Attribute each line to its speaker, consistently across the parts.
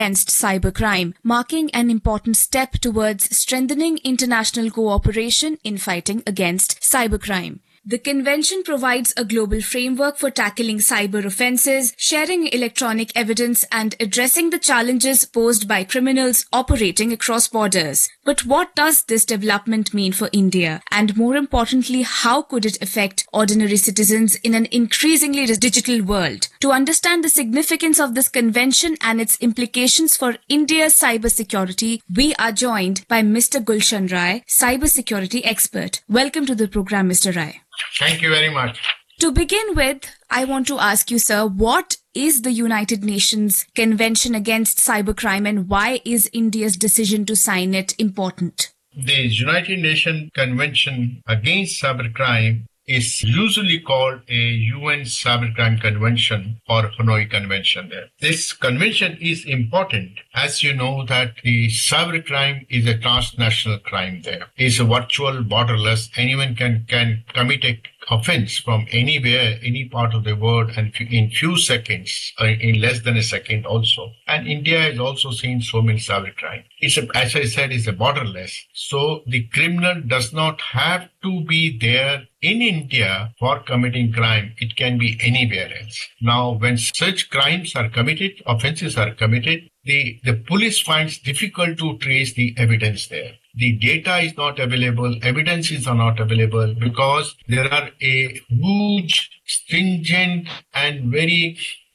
Speaker 1: against cybercrime, marking an important step towards strengthening international cooperation in fighting against cybercrime. The convention provides a global framework for tackling cyber offences, sharing electronic evidence, and addressing the challenges posed by criminals operating across borders. But what does this development mean for India? And more importantly, how could it affect ordinary citizens in an increasingly digital world? To understand the significance of this convention and its implications for India's cybersecurity, we are joined by Mr. Gulshan Rai, cybersecurity expert. Welcome to the program, Mr. Rai.
Speaker 2: Thank you very much.
Speaker 1: To begin with, I want to ask you, sir, what is the United Nations Convention Against Cybercrime and why is India's decision to sign it important?
Speaker 2: The United Nations Convention Against Cybercrime is usually called a UN Cybercrime Convention or Hanoi Convention. This convention is important as you know that the cybercrime is a transnational crime there. It's a virtual, borderless. Anyone can commit a offense from anywhere, any part of the world, and in few seconds, in less than a second also. And India has also seen so many cybercrime. As I said, it's a borderless. So the criminal does not have to be there in India for committing crime. It can be anywhere else. Now, when such crimes are committed, offenses are committed, the police finds difficult to trace the evidence there. The data is not available, evidences are not available because there are a huge, stringent and very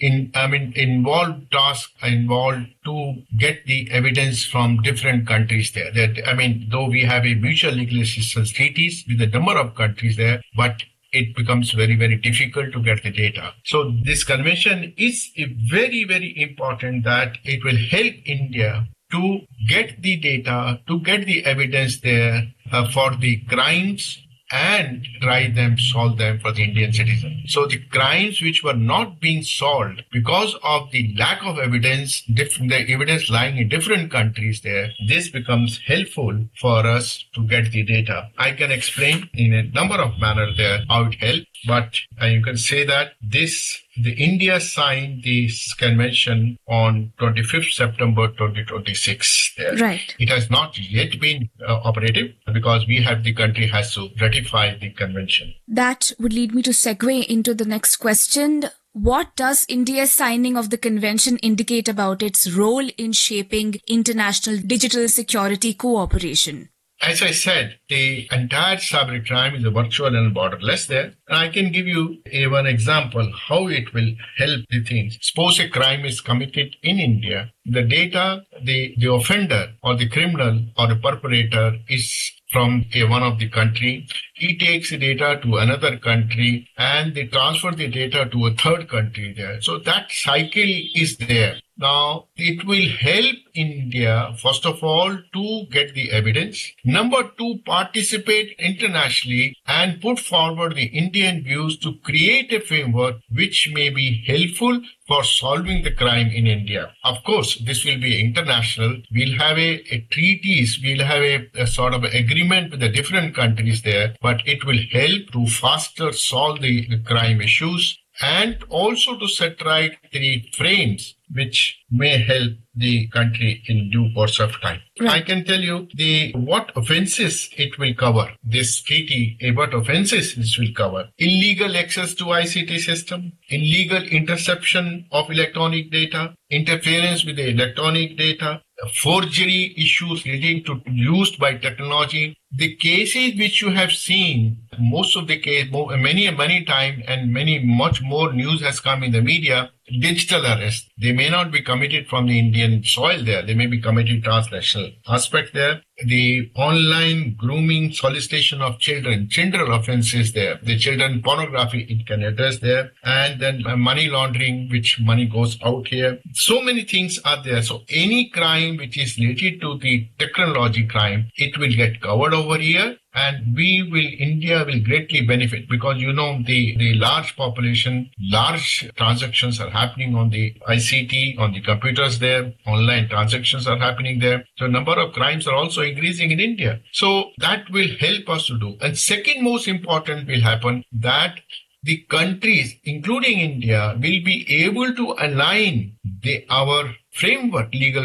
Speaker 2: involved tasks involved to get the evidence from different countries there. Though we have a mutual legal assistance treaties with a number of countries there, but it becomes very, very difficult to get the data. So this convention is very, very important that it will help India to get the data, to get the evidence there for the crimes and try them, solve them for the Indian citizen. So the crimes which were not being solved because of the lack of evidence, the evidence lying in different countries there, this becomes helpful for us to get the data. I can explain in a number of manners there how it helps, but you can say that the India signed this convention on 25th September 2026.
Speaker 1: Right.
Speaker 2: It has not yet been operative because the country has to ratify the convention.
Speaker 1: That would lead me to segue into the next question. What does India's signing of the convention indicate about its role in shaping international digital security cooperation?
Speaker 2: As I said, the entire cybercrime is a virtual and borderless there. And I can give you one example how it will help the things. Suppose a crime is committed in India. The data, the offender or the criminal or the perpetrator is from one of the country. He takes the data to another country and they transfer the data to a third country there. So that cycle is there. Now, it will help India, first of all, to get the evidence. Number two, participate internationally and put forward the Indian views to create a framework which may be helpful for solving the crime in India. Of course, this will be international. We'll have a treaties, we'll have a sort of agreement with the different countries there, but it will help to faster solve the crime issues and also to set right the frames which may help the country in due course of time. Right. I can tell you what offences it will cover. This treaty, what offences this will cover. Illegal access to ICT system, illegal interception of electronic data, interference with the electronic data, forgery issues leading to used by technology. The cases which you have seen, most of the case, many time and much more news has come in the media, digital arrest. They may not be committed from the Indian soil there. They may be committed transnational aspect there. The online grooming, solicitation of children offenses there. The children pornography, it can address there. And then money laundering, which money goes out here. So many things are there. So any crime which is related to the technology crime, it will get covered over here. And India will greatly benefit because, the large population, large transactions are happening on the ICT, on the computers there, online transactions are happening there. So number of crimes are also increasing in India. So that will help us to do. And second most important will happen that the countries, including India, will be able to align our framework, legal